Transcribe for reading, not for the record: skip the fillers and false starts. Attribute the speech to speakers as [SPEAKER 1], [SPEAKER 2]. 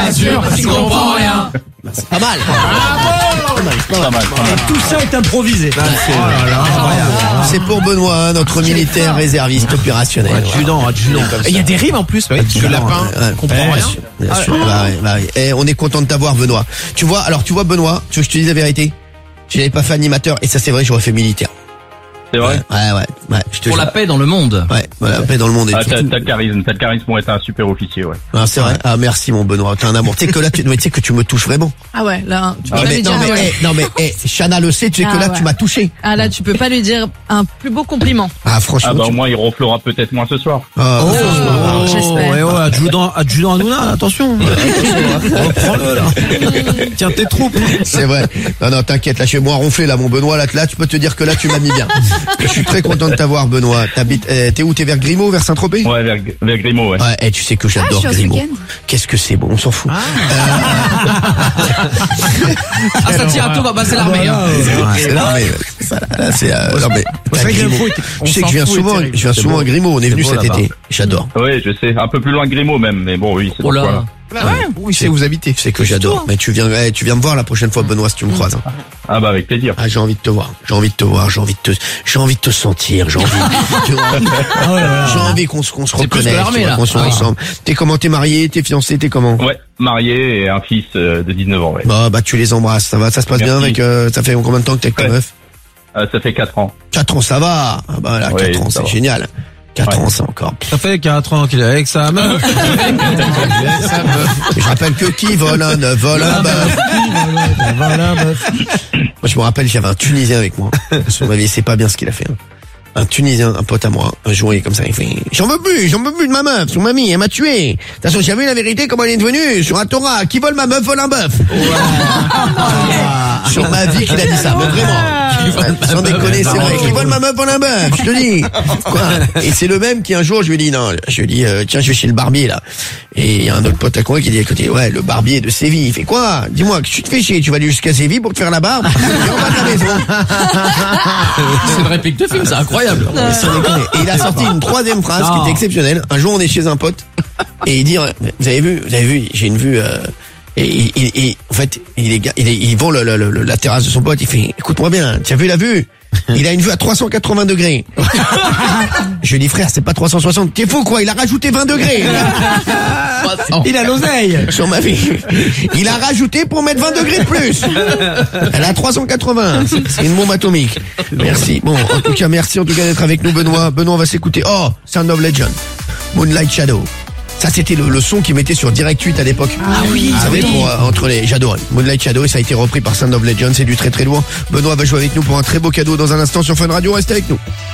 [SPEAKER 1] sûr, tu comprends rien.
[SPEAKER 2] C'est pas mal.
[SPEAKER 3] Pas mal.
[SPEAKER 4] Tout ça est improvisé.
[SPEAKER 2] C'est pour Benoît, notre militaire réserviste opérationnel.
[SPEAKER 4] Adjudant.
[SPEAKER 1] Il y a des rimes en plus, ouais. Le lapin, comprend rien.
[SPEAKER 2] Bien sûr. Bah oui. Et on est content de t'avoir, Benoît. Tu vois, Benoît, tu veux que je te dise la vérité? Je n'avais pas fait animateur, et ça c'est vrai, j'aurais fait militaire.
[SPEAKER 3] C'est vrai?
[SPEAKER 2] Ouais, je te
[SPEAKER 1] Pour
[SPEAKER 2] jure.
[SPEAKER 1] la paix dans le monde.
[SPEAKER 2] Ouais, voilà, la paix dans le monde et
[SPEAKER 3] Ah,
[SPEAKER 2] tout.
[SPEAKER 3] t'as le charisme pour être un super officier, ouais.
[SPEAKER 2] Ah, c'est vrai. Ah, merci, mon Benoît. T'as un amour. Tu sais que là, tu sais que tu me touches vraiment.
[SPEAKER 5] Ah ouais, là, tu peux
[SPEAKER 2] Ah,
[SPEAKER 5] pas
[SPEAKER 2] mais,
[SPEAKER 5] lui dire.
[SPEAKER 2] non, mais, Chana le sait, tu sais que là, tu m'as touché.
[SPEAKER 5] Ah là, tu peux pas lui dire un plus beau compliment.
[SPEAKER 2] Ah, franchement.
[SPEAKER 3] Ah bah au moins il ronflera peut-être moins ce soir.
[SPEAKER 5] J'espère.
[SPEAKER 4] Adjudant Hanouna, attention. Reprends-le, là. Tiens tes troupes.
[SPEAKER 2] C'est vrai. Non, t'inquiète, là, chez moi ronflé, là, mon Benoît, là, tu peux te dire que là, tu m'as mis bien. Je suis très content de t'avoir, Benoît. T'es où? T'es vers Grimaud, vers Saint-Tropez?
[SPEAKER 3] Ouais, vers Grimaud, ouais.
[SPEAKER 2] Ouais, tu sais que
[SPEAKER 5] je
[SPEAKER 2] j'adore
[SPEAKER 5] suis en
[SPEAKER 2] Grimaud.
[SPEAKER 5] week-end.
[SPEAKER 2] Qu'est-ce que c'est bon, on s'en fout.
[SPEAKER 1] Ah, ça tient à tout, bah c'est l'armée. Hein.
[SPEAKER 2] C'est l'armée. Là, c'est l'armée.
[SPEAKER 4] C'est vrai que
[SPEAKER 2] Grimaud. Tu sais que je viens souvent à Grimaud, on est venu
[SPEAKER 4] beau
[SPEAKER 2] cet
[SPEAKER 4] là-bas.
[SPEAKER 2] été. J'adore.
[SPEAKER 3] Ouais, je sais, un peu plus loin que Grimaud même, mais bon, oui, c'est
[SPEAKER 1] Oh là.
[SPEAKER 3] pourquoi, là.
[SPEAKER 2] Oui, c'est où vous habitez. C'est que j'adore. Mais tu viens me voir la prochaine fois, Benoît, si tu me croises.
[SPEAKER 3] Ah bah avec plaisir.
[SPEAKER 2] Ah, j'ai envie de te voir. J'ai envie de te sentir. J'ai envie qu'on se
[SPEAKER 1] C'est plus que
[SPEAKER 2] reconnaisse,
[SPEAKER 1] l'armée, là.
[SPEAKER 2] qu'on soit ensemble. T'es comment? T'es marié? T'es fiancé? T'es comment?
[SPEAKER 3] Ouais, marié et un fils de 19 ans, ouais.
[SPEAKER 2] Bah, tu les embrasses. Ça va? Ça se passe bien
[SPEAKER 3] Merci.
[SPEAKER 2] avec, ça fait combien de temps que t'es avec ta
[SPEAKER 3] Ouais.
[SPEAKER 2] meuf?
[SPEAKER 3] Ça fait 4 ans.
[SPEAKER 2] 4 ans, ça va. Ah bah, là,
[SPEAKER 3] Ouais,
[SPEAKER 2] 4 ans,
[SPEAKER 3] ça
[SPEAKER 2] c'est
[SPEAKER 3] va.
[SPEAKER 2] génial. 4
[SPEAKER 3] Ouais.
[SPEAKER 2] ans, c'est encore.
[SPEAKER 4] Ça fait 4 ans qu'il est avec sa meuf.
[SPEAKER 2] Je rappelle que qui vole un œuf, vole un bœuf. Moi, je me rappelle, j'avais un Tunisien avec moi. Sur ma vie, c'est pas bien ce qu'il a fait. Hein. Un Tunisien, un pote à moi, un jour, il est comme ça, il fait, j'en veux plus de ma meuf, son mamie, elle m'a tué. De toute façon, j'ai vu la vérité, comment elle est devenue, sur un Torah, qui vole ma meuf, vole un bœuf. Sur ma vie qu'il a dit ça, mais vraiment. Sans déconner, c'est vrai. Qui vole ma meuf, vole un bœuf, je te dis. Quoi? Et c'est le même qui un jour, je lui ai dit, non, tiens, je vais chez le barbier, là. Et il y a un autre pote à moi qui dit à côté, ouais, le barbier de Séville. Il fait quoi? Dis-moi, que tu te fais chier, tu vas aller jusqu'à Séville pour te faire la barbe? Et on va de la maison.
[SPEAKER 1] C'est une réplique de film, c'est incroyable.
[SPEAKER 2] Mais sans déconner. Et il a sorti une troisième phrase qui était exceptionnelle. Un jour, on est chez un pote et il dit, vous avez vu, j'ai une vue. Et en fait, il vend la terrasse de son pote. Il fait, écoute-moi bien, tu as vu la vue? Il a une vue à 380 degrés. Je lui dis, frère, c'est pas 360. T'es fou, quoi? Il a rajouté 20 degrés.
[SPEAKER 4] Il a l'oseille.
[SPEAKER 2] Sur ma vie. Il a rajouté pour mettre 20 degrés de plus. Elle a 380. C'est une bombe atomique. Merci. Bon, en tout cas, merci en tout cas d'être avec nous, Benoît. Benoît, on va s'écouter. Oh, Sound of Legend. Moonlight Shadow. Ça, c'était le son qui mettait sur Direct 8 à l'époque.
[SPEAKER 5] Ah oui.
[SPEAKER 2] Vous savez, entre les, j'adorais. Moonlight Shadow, et ça a été repris par Sound of Legend. C'est du très très lourd. Benoît va jouer avec nous pour un très beau cadeau dans un instant sur Fun Radio. Restez avec nous.